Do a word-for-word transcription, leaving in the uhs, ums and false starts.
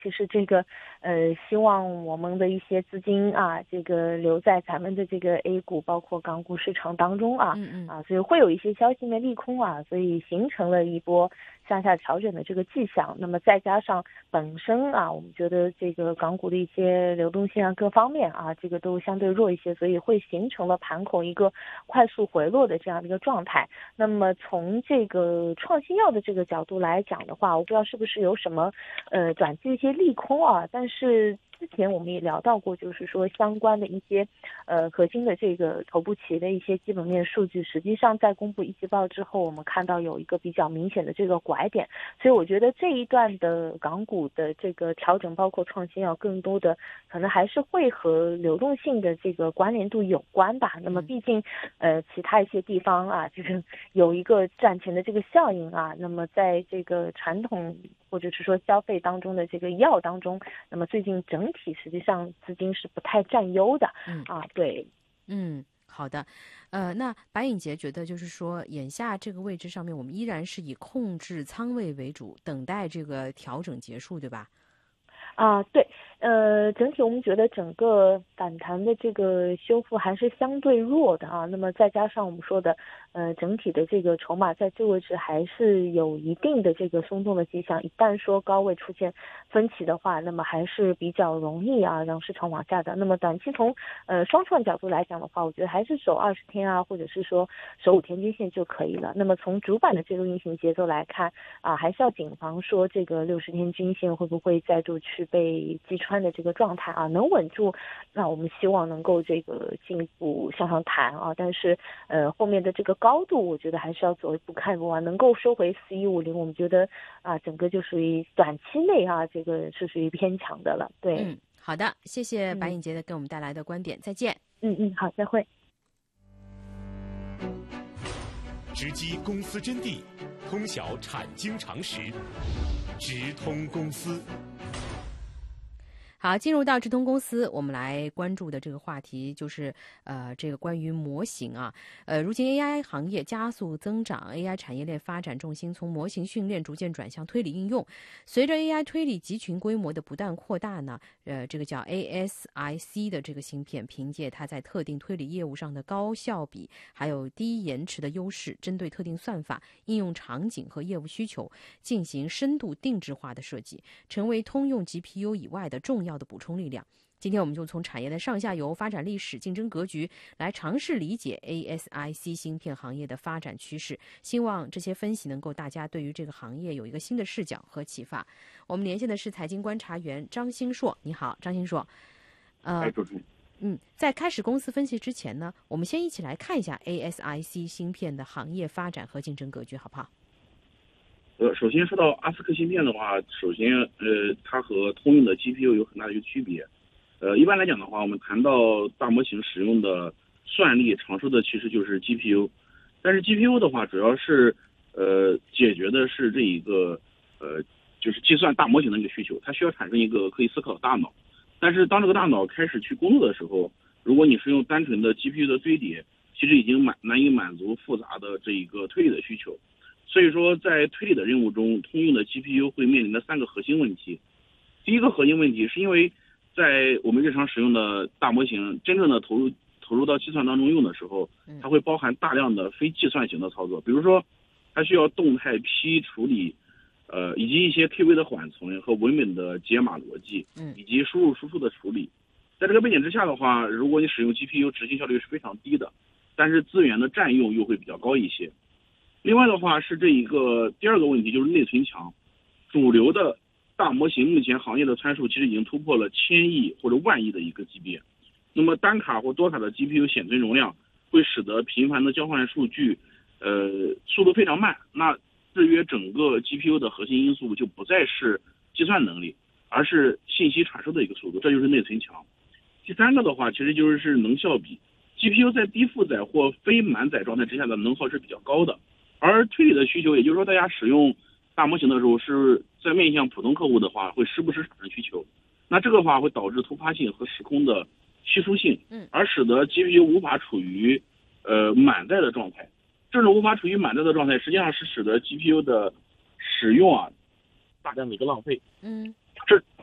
其实这个呃，希望我们的一些资金啊，这个留在咱们的这个 A 股包括港股市场当中啊， 嗯嗯啊，所以会有一些消息面利空啊，所以形成了一波向下调整的这个迹象。那么再加上本身啊，我们觉得这个港股的一些流动性啊各方面啊，这个都相对弱一些，所以会形成了盘口一个快速回落的这样的一个状态。那么从这个创新药的这个角度来讲的话，我不知道是不是有什么呃短期一些利空啊，但是之前我们也聊到过，就是说相关的一些呃核心的这个头部企业的一些基本面数据，实际上在公布一季报之后，我们看到有一个比较明显的这个拐点，所以我觉得这一段的港股的这个调整，包括创新药，更多的可能还是会和流动性的这个关联度有关吧。那么毕竟呃其他一些地方啊，就是有一个赚钱的这个效应啊，那么在这个传统或者是说消费当中的这个药当中，那么最近整体实际上资金是不太占优的。 嗯啊，对。 嗯，好的。呃，那白颖杰觉得就是说，眼下这个位置上面，我们依然是以控制仓位为主，等待这个调整结束，对吧？ 啊，对，呃，整体我们觉得整个反弹的这个修复还是相对弱的啊。那么再加上我们说的，呃，整体的这个筹码在这个位置还是有一定的这个松动的迹象。一旦说高位出现分歧的话，那么还是比较容易啊让市场往下的。那么短期从呃双创角度来讲的话，我觉得还是守二十天啊，或者是说守五天均线就可以了。那么从主板的这个运行节奏来看啊，还是要谨防说这个六十天均线会不会再度去被击穿的这个状态啊，能稳住，那我们希望能够这个进一步向上弹啊。但是呃后面的这个高度，我觉得还是要走一步看一步啊。能够收回四一五零，我们觉得啊整个就属于短期内啊，这个是属于偏强的了。对， 嗯，好的，谢谢白颖杰的给我们带来的观点，再见。 嗯嗯，好，再会。 直击公司真谛，通晓产经常识，直通公司。 好，进入到直通公司，我们来关注的这个话题就是呃，这个关于模型啊。呃，如今 A I 行业加速增长 ，A I 产业链发展重心从模型训练逐渐转向推理应用。随着 A I 推理集群规模的不断扩大呢，呃，这个叫 A S I C 的这个芯片，凭借它在特定推理业务上的高效比，还有低延迟的优势，针对特定算法、应用场景和业务需求进行深度定制化的设计，成为通用 G P U 以外的重要的补充力量。今天我们就从产业的上下游、发展历史、竞争格局来尝试理解 A S I C 芯片行业的发展趋势，希望这些分析能够大家对于这个行业有一个新的视角和启发。我们连线的是财经观察员张兴硕，你好，张兴硕。 呃，哎，主持人。 嗯，在开始公司分析之前呢，我们先一起来看一下 A S I C 芯片的行业发展和竞争格局，好不好？ 呃，首先说到阿斯克芯片的话，首先呃，它和通用的 G P U 有很大的一个区别。呃，一般来讲的话，我们谈到大模型使用的算力，常说的其实就是 G P U。但是 G P U 的话，主要是呃解决的是这一个呃就是计算大模型的一个需求，它需要产生一个可以思考的大脑。但是当这个大脑开始去工作的时候，如果你是用单纯的 G P U 的堆叠，其实已经满难以满足复杂的这一个推理的需求。所以说，在推理的任务中，通用的 G P U 会面临的三个核心问题。第一个核心问题是因为在我们日常使用的大模型真正的投入投入到计算当中用的时候，它会包含大量的非计算型的操作，比如说它需要动态批处理，呃，以及一些K微的缓存和文本的解码逻辑，以及输入输出的处理。在这个背景之下的话，如果你使用 G P U， 执行效率是非常低的，但是资源的占用又会比较高一些。另外的话是这一个第二个问题，就是内存强。主流的大模型目前行业的参数其实已经突破了千亿或者万亿的一个级别。那么单卡或多卡的 G P U 显存容量会使得频繁的交换数据，呃，速度非常慢。那制约整个 G P U 的核心因素就不再是计算能力，而是信息传输的一个速度，这就是内存强。第三个的话，其实就是能效比。G P U 在低负载或非满载状态之下的能耗是比较高的。而推理的需求，也就是说大家使用大模型的时候是在面向普通客户的话，会时不时产生需求。那这个的话会导致突发性和时空的稀疏性，而使得 G P U 无法处于呃满载的状态。这种无法处于满载的状态，实际上是使得 G P U 的使用啊大量的一个浪费。 嗯， 这